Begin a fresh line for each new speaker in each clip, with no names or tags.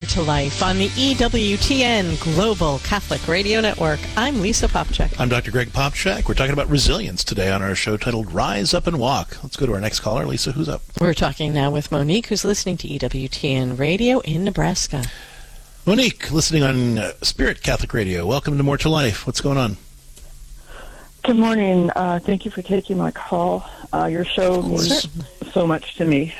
to Life on the EWTN Global Catholic Radio Network. I'm Lisa Popcak.
I'm Dr. Greg Popcak. We're talking about resilience today on our show titled Rise Up and Walk. Let's go to our next caller. Lisa, who's up?
We're talking now with Monique, who's listening to EWTN Radio in Nebraska.
Monique, listening on Spirit Catholic Radio. Welcome to More to Life. What's going on?
Good morning. Thank you for taking my call. Your show means so much to me.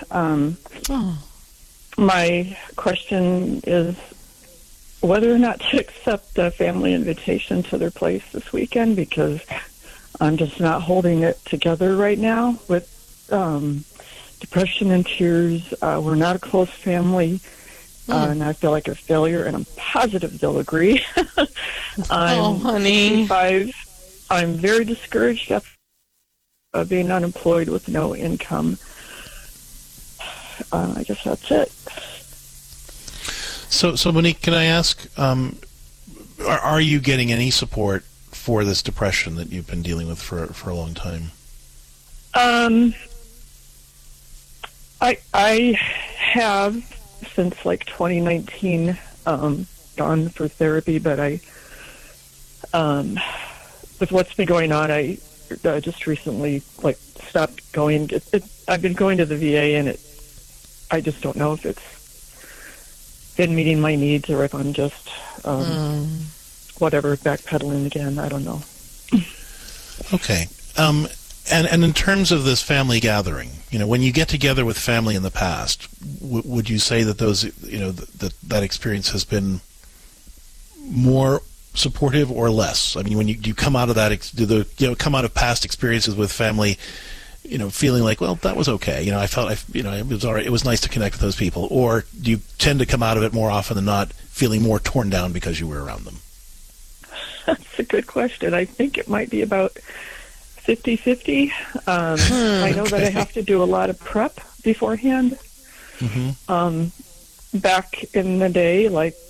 My question is whether or not to accept a family invitation to their place this weekend, because I'm just not holding it together right now with depression and tears. We're not a close family, and I feel like a failure, and I'm positive they'll agree.
Honey.
55. I'm very discouraged after being unemployed with no income. I guess that's it.
So Monique, can I ask, are you getting any support for this depression that you've been dealing with for a long time? I have since like 2019 gone for therapy, but with what's been going on, I just recently stopped going. I've been going to the VA, and I just don't know if it's been meeting my needs or if I'm just backpedaling again. I don't know. Okay. And in terms of this family gathering, when you get together with family in the past, would you say that those, that experience has been more supportive or less? I mean, when you come out of that, come out of past experiences with family, feeling like, well, that was okay. I felt, it was all right. It was nice to connect with those people. Or do you tend to come out of it more often than not feeling more torn down because you were around them?
That's a good question. I think it might be about 50-50. I know that I have to do a lot of prep beforehand.
Mm-hmm.
Back in the day,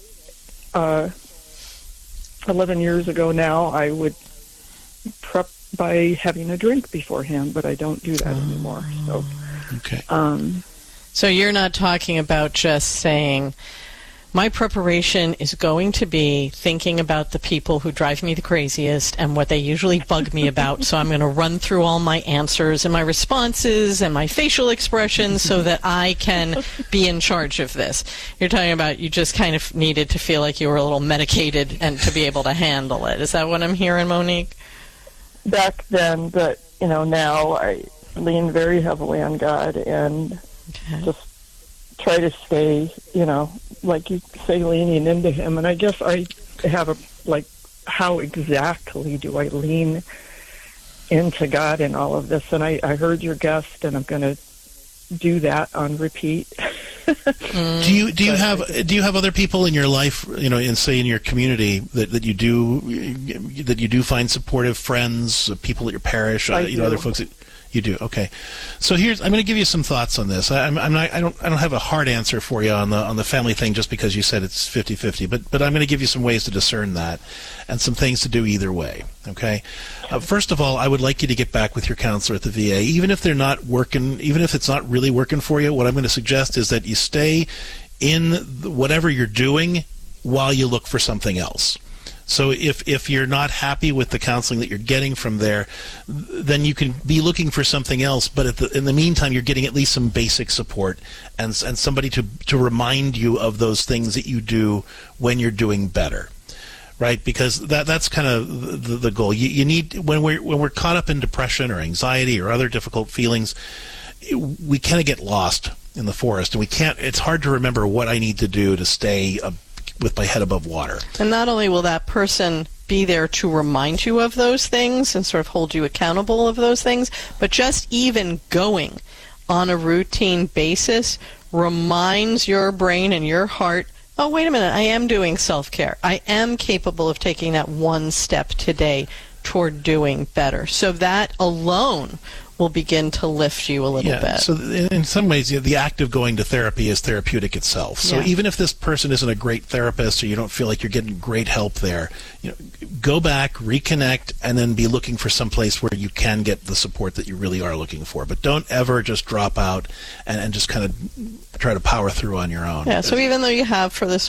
11 years ago now, I would prep by having a drink beforehand, but I don't do that anymore. So,
okay.
So you're not talking about just saying, my preparation is going to be thinking about the people who drive me the craziest and what they usually bug me about, so I'm going to run through all my answers and my responses and my facial expressions so that I can be in charge of this. You're talking about you just kind of needed to feel like you were a little medicated and to be able to handle it. Is that what I'm hearing, Monique?
Back then, but now I lean very heavily on God and just try to stay, like you say, leaning into Him. And I guess I have how exactly do I lean into God in all of this? And I heard your guest, and I'm going to do that on repeat.
Do you have other people in your life, in your community that you do find supportive, friends, people at your parish, other folks that you do? Okay. So I'm going to give you some thoughts on this. I don't have a hard answer for you on the family thing just because you said it's 50-50, but I'm going to give you some ways to discern that and some things to do either way. Okay. First of all, I would like you to get back with your counselor at the VA, even if they're not working, even if it's not really working for you. What I'm going to suggest is that you stay in whatever you're doing while you look for something else. So if you're not happy with the counseling that you're getting from there, then you can be looking for something else. But in the meantime, you're getting at least some basic support and somebody to remind you of those things that you do when you're doing better. Right, because that's kind of the goal. You need, when we're caught up in depression or anxiety or other difficult feelings, we kind of get lost in the forest, and it's hard to remember what I need to do to stay with my head above water. And
not only will that person be there to remind you of those things and sort of hold you accountable of those things, but just even going on a routine basis reminds your brain and your heart, oh, wait a minute, I am doing self-care. I am capable of taking that one step today toward doing better. So that alone will begin to lift you a little bit.
So in some ways, the act of going to therapy is therapeutic itself. So even if this person isn't a great therapist or you don't feel like you're getting great help there, go back, reconnect, and then be looking for some place where you can get the support that you really are looking for. But don't ever just drop out and just kind of try to power through on your own.
Yeah, so even though you have for this